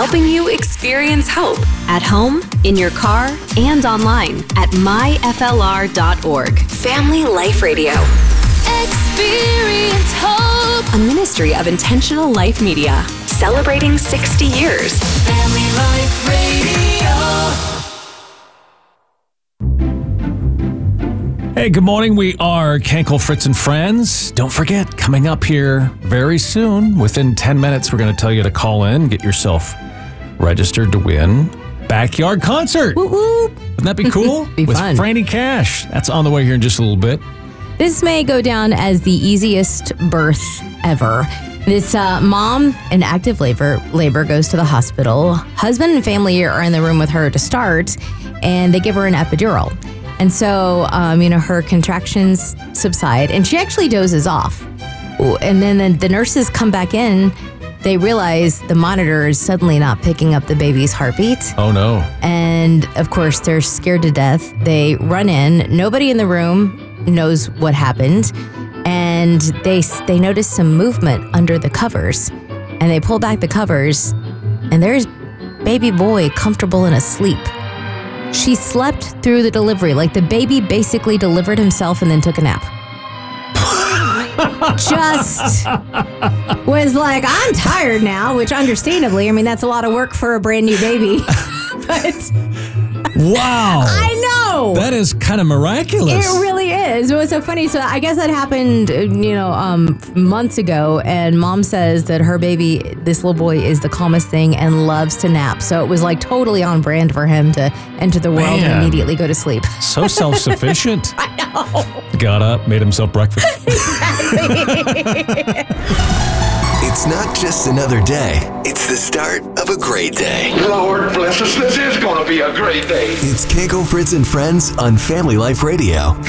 helping you experience hope at home, in your car, and online at myflr.org. Family Life Radio. Experience hope. A ministry of Intentional Life Media. Celebrating 60 years. Family Life Radio. Hey, good morning. We are Kenkel, Fritz, and Friends. Don't forget, coming up here very soon, within 10 minutes, we're going to tell you to call in, get yourself registered to win Backyard Concert. Woo woo. Wouldn't that be cool? Be With fun. Franny Cash. That's on the way here in just a little bit. This may go down as the easiest birth ever. This mom in active labor goes to the hospital. Husband and family are in the room with her to start, and they give her an epidural. And so, her contractions subside, and she actually dozes off. And then the nurses come back in. They realize the monitor is suddenly not picking up the baby's heartbeat. Oh, no. And, of course, they're scared to death. They run in. Nobody in the room knows what happened. And they notice some movement under the covers. And they pull back the covers, and there's baby boy comfortable and asleep. She slept through the delivery, like the baby basically delivered himself and then took a nap. Just was like, I'm tired now, which understandably, that's a lot of work for a brand new baby. But Wow. I know. That is kind of miraculous. It really is. It was so funny. So I guess that happened, months ago. And mom says that her baby, this little boy, is the calmest thing and loves to nap. So it was like totally on brand for him to enter the world and immediately go to sleep. So self-sufficient. I know. Got up, made himself breakfast. It's not just another day. It's the start of a great day. Lord bless us, this is going to be a great day. It's Kenkel, Fritz, and Friends on Family Life Radio.